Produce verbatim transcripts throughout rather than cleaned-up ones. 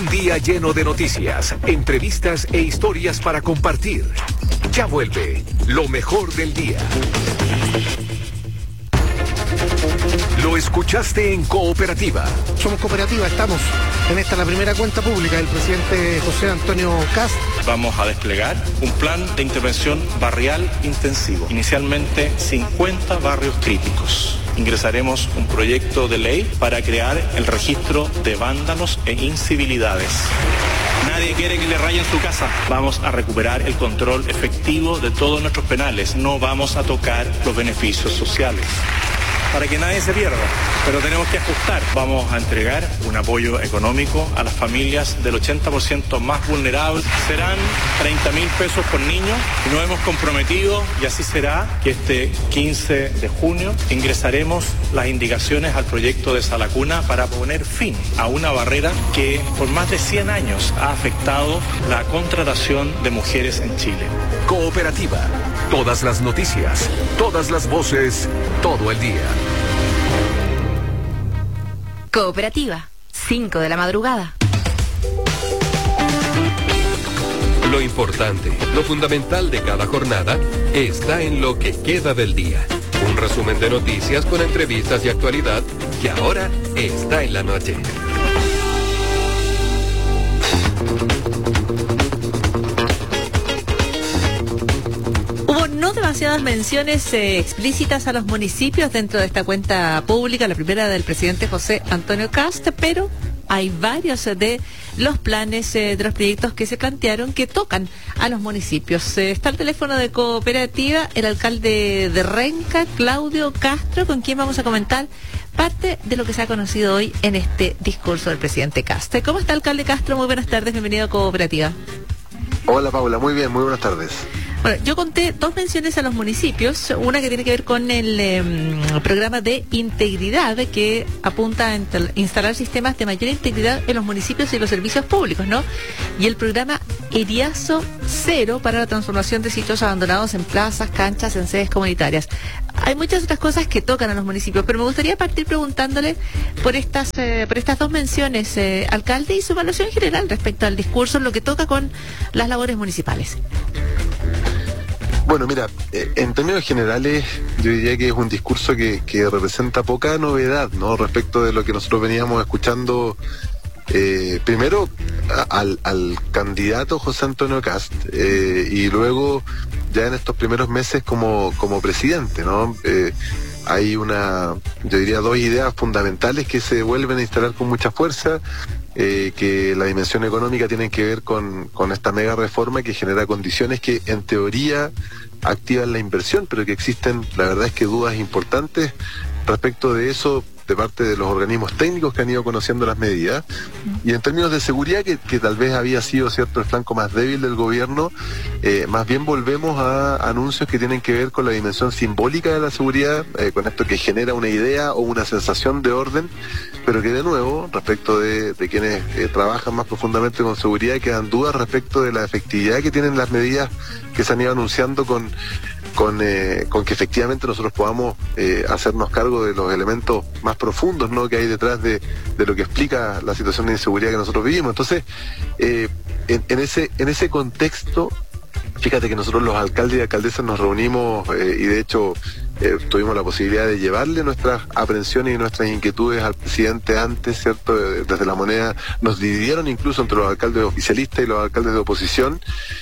Un día lleno de noticias, entrevistas e historias para compartir. Ya vuelve lo mejor del día. Lo escuchaste en Cooperativa. Somos Cooperativa, estamos en esta la primera cuenta pública del presidente José Antonio Kast. Vamos a desplegar un plan de intervención barrial intensivo. Inicialmente cincuenta barrios críticos. Ingresaremos un proyecto de ley para crear el registro de vándalos e incivilidades. Nadie quiere que le rayen su casa. Vamos a recuperar el control efectivo de todos nuestros penales. No vamos a tocar los beneficios sociales, para que nadie se pierda, pero tenemos que ajustar. Vamos a entregar un apoyo económico a las familias del ochenta por ciento más vulnerables. Serán treinta mil pesos por niño y nos hemos comprometido, y así será, que este quince de junio ingresaremos las indicaciones al proyecto de Sala Cuna para poner fin a una barrera que por más de cien años ha afectado la contratación de mujeres en Chile. Cooperativa. Todas las noticias, todas las voces, todo el día. Cooperativa, cinco de la madrugada. Lo importante, lo fundamental de cada jornada está en lo que queda del día. Un resumen de noticias con entrevistas y actualidad que ahora está en la noche. No demasiadas menciones eh, explícitas a los municipios dentro de esta cuenta pública, la primera del presidente José Antonio Kast, pero hay varios de los planes, eh, de los proyectos que se plantearon que tocan a los municipios. Eh, está el teléfono de Cooperativa, el alcalde de Renca, Claudio Castro, con quien vamos a comentar parte de lo que se ha conocido hoy en este discurso del presidente Kast. ¿Cómo está, alcalde Castro? Muy buenas tardes, bienvenido a Cooperativa. Hola, Paula, muy bien, muy buenas tardes. Bueno, yo conté dos menciones a los municipios, una que tiene que ver con el eh, programa de integridad que apunta a instalar sistemas de mayor integridad en los municipios y los servicios públicos, ¿no? Y el programa Eriazo Cero para la transformación de sitios abandonados en plazas, canchas, en sedes comunitarias. Hay muchas otras cosas que tocan a los municipios, pero me gustaría partir preguntándole por estas eh, por estas dos menciones, eh, alcalde, y su evaluación general respecto al discurso en lo que toca con las labores municipales. Bueno, mira, eh, en términos generales yo diría que es un discurso que, que representa poca novedad, ¿no? Respecto de lo que nosotros veníamos escuchando, eh, primero a, al, al candidato José Antonio Kast, eh, y luego ya en estos primeros meses como, como presidente, ¿no? Eh, hay una, yo diría, dos ideas fundamentales que se vuelven a instalar con mucha fuerza. Eh, que la dimensión económica tiene que ver con, con esta mega reforma que genera condiciones que en teoría activan la inversión, pero que existen, la verdad es que dudas importantes respecto de eso de parte de los organismos técnicos que han ido conociendo las medidas. Y en términos de seguridad, que, que tal vez había sido cierto el flanco más débil del gobierno, eh, más bien volvemos a anuncios que tienen que ver con la dimensión simbólica de la seguridad, eh, con esto que genera una idea o una sensación de orden, pero que de nuevo, respecto de, de quienes eh, trabajan más profundamente con seguridad, quedan dudas respecto de la efectividad que tienen las medidas que se han ido anunciando con con, eh, con que efectivamente nosotros podamos eh, hacernos cargo de los elementos más profundos, ¿no?, que hay detrás de, de lo que explica la situación de inseguridad que nosotros vivimos. Entonces, eh, en, en ese en ese contexto, fíjate que nosotros los alcaldes y alcaldesas nos reunimos eh, y de hecho eh, tuvimos la posibilidad de llevarle nuestras aprensiones y nuestras inquietudes al presidente antes, ¿cierto? Desde La Moneda nos dividieron incluso entre los alcaldes oficialistas y los alcaldes de oposición.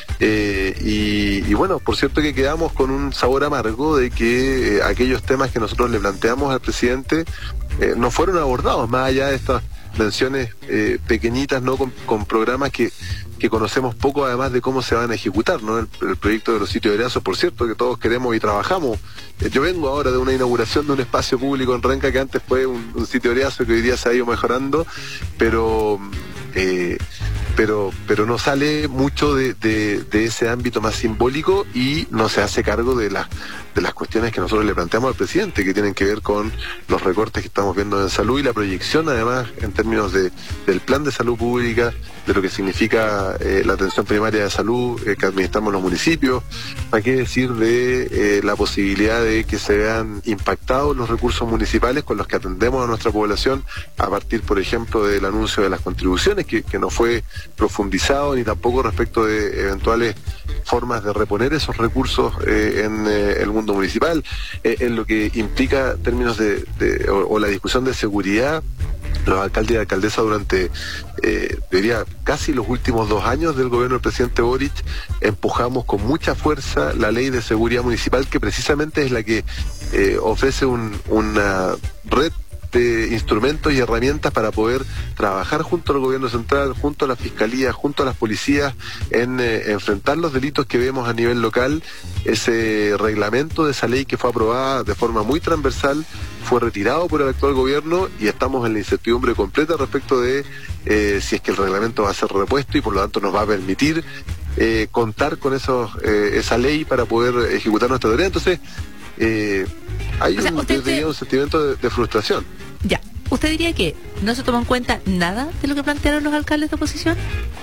Eh, y, y bueno, por cierto que quedamos con un sabor amargo de que eh, aquellos temas que nosotros le planteamos al presidente eh, no fueron abordados, más allá de estas menciones eh, pequeñitas, ¿no?, con, con programas que, que conocemos poco, además de cómo se van a ejecutar, ¿no? El, el proyecto de los sitios de Eriazo, por cierto, que todos queremos y trabajamos. Eh, yo vengo ahora de una inauguración de un espacio público en Renca que antes fue un, un sitio de Eriazo que hoy día se ha ido mejorando, pero... Eh, pero pero no sale mucho de, de, de ese ámbito más simbólico y no se hace cargo de las de las cuestiones que nosotros le planteamos al presidente, que tienen que ver con los recortes que estamos viendo en salud y la proyección, además, en términos de del plan de salud pública, de lo que significa eh, la atención primaria de salud eh, que administramos los municipios. Hay que decir de eh, la posibilidad de que se vean impactados los recursos municipales con los que atendemos a nuestra población, a partir, por ejemplo, del anuncio de las contribuciones, que, que no fue profundizado, ni tampoco respecto de eventuales formas de reponer esos recursos eh, en eh, el mundo municipal, eh, en lo que implica términos de, de o, o la discusión de seguridad. Los alcaldes y alcaldesas durante, eh, diría, casi los últimos dos años del gobierno del presidente Boric, empujamos con mucha fuerza la ley de seguridad municipal, que precisamente es la que eh, ofrece un, una red de instrumentos y herramientas para poder trabajar junto al gobierno central, junto a la fiscalía, junto a las policías, en eh, enfrentar los delitos que vemos a nivel local. Ese reglamento de esa ley, que fue aprobada de forma muy transversal, fue retirado por el actual gobierno, y estamos en la incertidumbre completa respecto de eh, si es que el reglamento va a ser repuesto, y por lo tanto nos va a permitir eh, contar con esos, eh, esa ley para poder ejecutar nuestra tarea. Entonces, eh, hay o sea, un, usted te... un sentimiento de, de frustración. Ya, ¿usted diría que no se tomó en cuenta nada de lo que plantearon los alcaldes de oposición?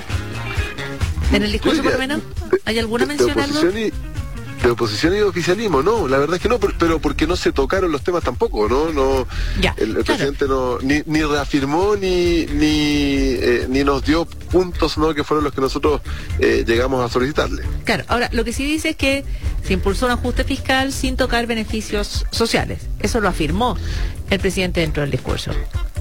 ¿En el discurso, diría, por lo menos? ¿Hay alguna de, mención de algo? Y, de oposición y de oficialismo, no, la verdad es que no, pero porque no se tocaron los temas tampoco, ¿no? no ya, el, el claro. presidente no ni, ni reafirmó ni ni eh, ni nos dio puntos, ¿no?, que fueron los que nosotros eh, llegamos a solicitarle. Claro, ahora, lo que sí dice es que se impulsó un ajuste fiscal sin tocar beneficios sociales. Eso lo afirmó el presidente dentro del discurso.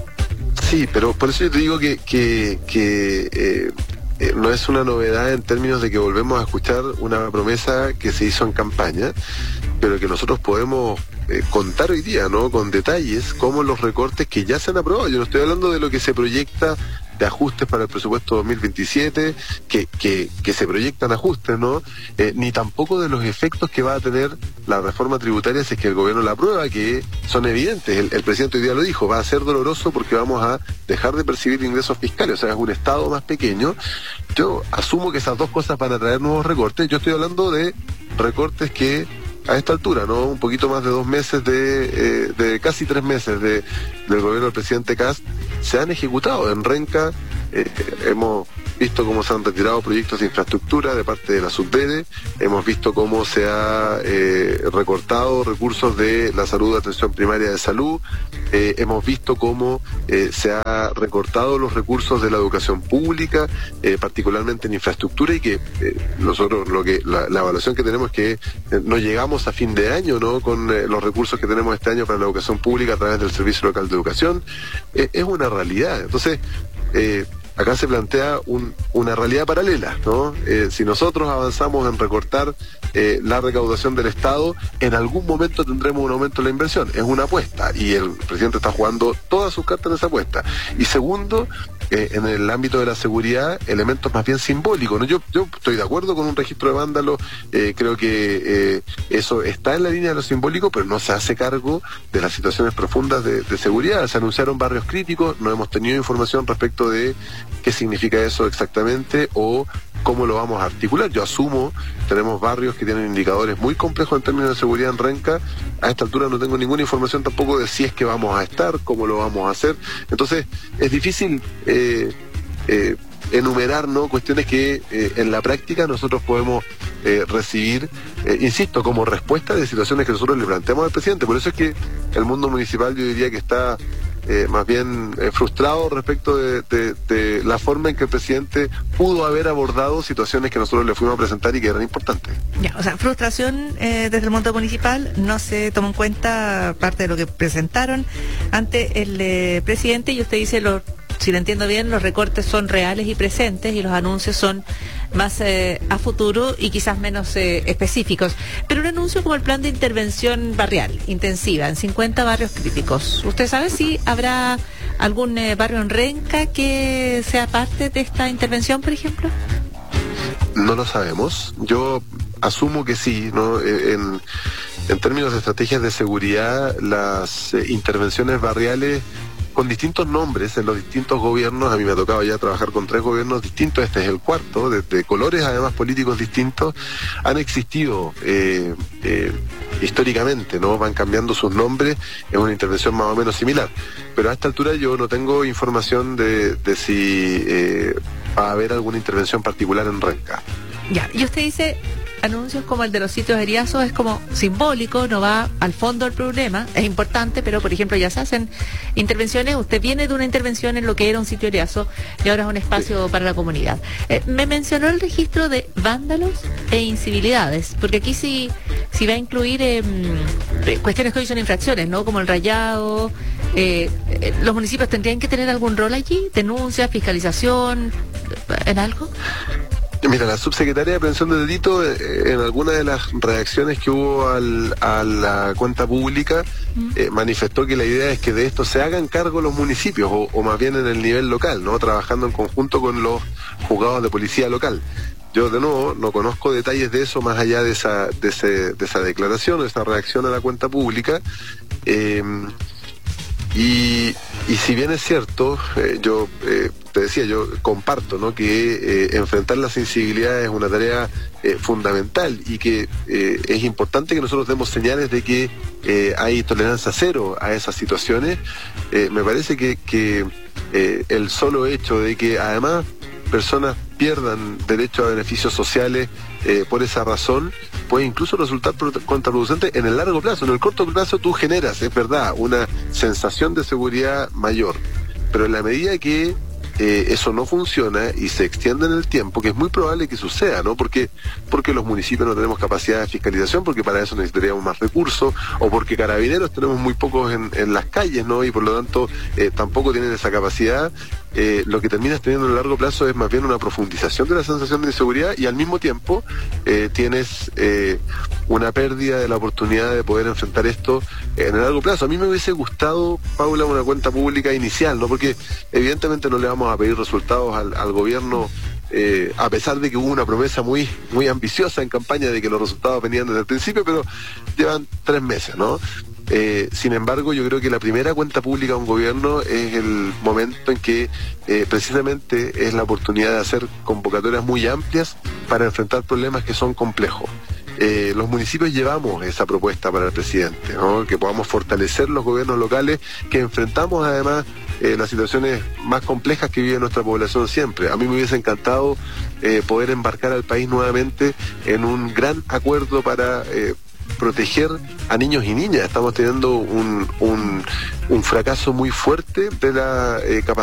Sí, pero por eso yo te digo que que, que eh, Eh, no es una novedad en términos de que volvemos a escuchar una promesa que se hizo en campaña, pero que nosotros podemos eh, contar hoy día, ¿no?, con detalles, como los recortes que ya se han aprobado. Yo no estoy hablando de lo que se proyecta de ajustes para el presupuesto dos mil veintisiete, que, que, que se proyectan ajustes, ¿no? Eh, ni tampoco de los efectos que va a tener la reforma tributaria si es que el gobierno la aprueba, que son evidentes. El, el presidente hoy día lo dijo, va a ser doloroso porque vamos a dejar de percibir ingresos fiscales, o sea, es un Estado más pequeño. Yo asumo que esas dos cosas van a traer nuevos recortes. Yo estoy hablando de recortes que a esta altura, ¿no?, un poquito más de dos meses, de, eh, de casi tres meses de, del gobierno del presidente Kast, se han ejecutado. En Renca eh, hemos visto cómo se han retirado proyectos de infraestructura de parte de la Subdere, hemos visto cómo se ha eh, recortado recursos de la salud, de atención primaria de salud, eh, hemos visto cómo eh, se ha recortado los recursos de la educación pública, eh, particularmente en infraestructura, y que eh, nosotros lo que la, la evaluación que tenemos es que eh, no llegamos a fin de año, ¿no?, con eh, los recursos que tenemos este año para la educación pública a través del Servicio Local de Educación. Eh, es una realidad. Entonces, eh, acá se plantea un, una realidad paralela, ¿no? Eh, si nosotros avanzamos en recortar eh, la recaudación del Estado, en algún momento tendremos un aumento en la inversión. Es una apuesta, y el presidente está jugando todas sus cartas en esa apuesta. Y segundo, eh, en el ámbito de la seguridad, elementos más bien simbólicos, ¿no? Yo, yo estoy de acuerdo con un registro de vándalos, eh, creo que eh, eso está en la línea de lo simbólico, pero no se hace cargo de las situaciones profundas de, de seguridad. Se anunciaron barrios críticos, no hemos tenido información respecto de qué significa eso exactamente o cómo lo vamos a articular. Yo asumo, tenemos barrios que tienen indicadores muy complejos en términos de seguridad en Renca. A esta altura no tengo ninguna información tampoco de si es que vamos a estar, cómo lo vamos a hacer. Entonces, es difícil eh, eh, enumerar, ¿no?, cuestiones que eh, en la práctica nosotros podemos eh, recibir, eh, insisto, como respuesta de situaciones que nosotros le planteamos al presidente. Por eso es que el mundo municipal, yo diría que está Eh, más bien eh, frustrado respecto de, de, de la forma en que el presidente pudo haber abordado situaciones que nosotros le fuimos a presentar y que eran importantes. Ya, o sea, frustración eh, desde el mundo municipal, no se tomó en cuenta parte de lo que presentaron ante el eh, presidente, y usted dice, lo, si lo entiendo bien, los recortes son reales y presentes y los anuncios son más eh, a futuro y quizás menos eh, específicos. Pero un anuncio como el plan de intervención barrial intensiva en cincuenta barrios críticos, ¿usted sabe si habrá algún eh, barrio en Renca que sea parte de esta intervención, por ejemplo? No lo sabemos. Yo asumo que sí, ¿no? En, en términos de estrategias de seguridad, las eh, intervenciones barriales con distintos nombres en los distintos gobiernos. A mí me ha tocado ya trabajar con tres gobiernos distintos, este es el cuarto, de, de colores además políticos distintos, han existido eh, eh, históricamente, ¿no? Van cambiando sus nombres, es una intervención más o menos similar, pero a esta altura yo no tengo información de, de si eh, va a haber alguna intervención particular en Renca. Ya, y usted dice, anuncios como el de los sitios eriazos es como simbólico, no va al fondo del problema, es importante, pero por ejemplo ya se hacen intervenciones, usted viene de una intervención en lo que era un sitio eriazo y ahora es un espacio sí. para la comunidad. Eh, me mencionó el registro de vándalos e incivilidades, porque aquí sí, sí va a incluir eh, cuestiones que hoy son infracciones, ¿no? Como el rayado, eh, eh, ¿los municipios tendrían que tener algún rol allí? ¿Denuncia, fiscalización, en algo? Mira, la subsecretaria de Prevención de Delito, eh, en alguna de las reacciones que hubo al, a la cuenta pública, eh, manifestó que la idea es que de esto se hagan cargo los municipios, o, o más bien en el nivel local, ¿no? Trabajando en conjunto con los juzgados de policía local. Yo, de nuevo, no conozco detalles de eso más allá de esa, de ese, de esa declaración, de esa reacción a la cuenta pública. Eh, y, y si bien es cierto, eh, yo... Eh, te decía, yo comparto, ¿no? que eh, enfrentar la sensibilidad es una tarea eh, fundamental y que eh, es importante que nosotros demos señales de que eh, hay tolerancia cero a esas situaciones. Eh, me parece que, que eh, el solo hecho de que además personas pierdan derecho a beneficios sociales eh, por esa razón puede incluso resultar contraproducente en el largo plazo. En el corto plazo tú generas, es verdad, una sensación de seguridad mayor, pero en la medida que Eh, eso no funciona y se extiende en el tiempo, que es muy probable que suceda, ¿no? Porque, porque los municipios no tenemos capacidad de fiscalización, porque para eso necesitaríamos más recursos, o porque carabineros tenemos muy pocos en, en las calles, ¿no? Y por lo tanto eh, tampoco tienen esa capacidad. Eh, lo que terminas teniendo en el largo plazo es más bien una profundización de la sensación de inseguridad y al mismo tiempo eh, tienes eh, una pérdida de la oportunidad de poder enfrentar esto en el largo plazo. A mí me hubiese gustado, Paula, una cuenta pública inicial, ¿no? Porque evidentemente no le vamos a pedir resultados al, al gobierno, eh, a pesar de que hubo una promesa muy, muy ambiciosa en campaña de que los resultados venían desde el principio, pero llevan tres meses, ¿no? Eh, sin embargo, yo creo que la primera cuenta pública de un gobierno es el momento en que eh, precisamente es la oportunidad de hacer convocatorias muy amplias para enfrentar problemas que son complejos. Eh, los municipios llevamos esa propuesta para el presidente, ¿no? Que podamos fortalecer los gobiernos locales, que enfrentamos además eh, las situaciones más complejas que vive nuestra población siempre. A mí me hubiese encantado eh, poder embarcar al país nuevamente en un gran acuerdo para eh, proteger a niños y niñas. Estamos teniendo un, un, un fracaso muy fuerte de la eh, capacidad